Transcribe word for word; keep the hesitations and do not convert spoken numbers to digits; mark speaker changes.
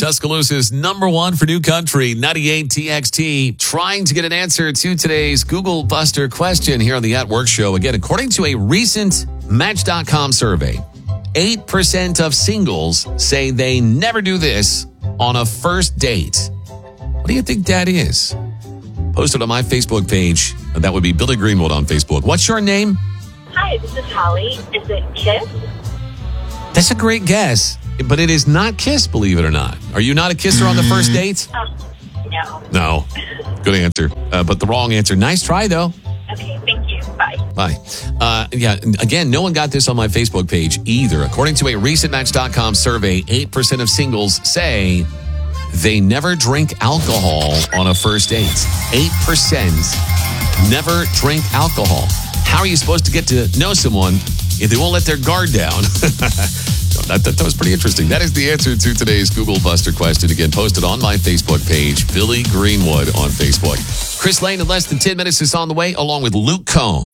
Speaker 1: Tuscaloosa's number one for New Country, ninety-eight T X T, trying to get an answer to today's Google Buster question here on the At Work Show. Again, according to a recent Match dot com survey, eight percent of singles say they never do this on a first date. What do you think that is? Post it on my Facebook page. That would be Billy Greenwood on Facebook. What's your name?
Speaker 2: Hi, this is Holly. Is it Kiss?
Speaker 1: That's a great guess, but it is not Kiss, believe it or not. Are you not a kisser on the first date?
Speaker 2: Oh, no.
Speaker 1: No. Good answer, uh, but the wrong answer. Nice try, though.
Speaker 2: Okay, thank you. Bye.
Speaker 1: Bye. Uh, yeah, again, no one got this on my Facebook page either. According to a recent Match dot com survey, eight percent of singles say they never drink alcohol on a first date. eight percent never drink alcohol. How are you supposed to get to know someone if they won't let their guard down? that, that, that was pretty interesting. That is the answer to today's Google Buster question. Again, posted on my Facebook page, Billy Greenwood on Facebook. Chris Lane in less than ten minutes is on the way, along with Luke Combs.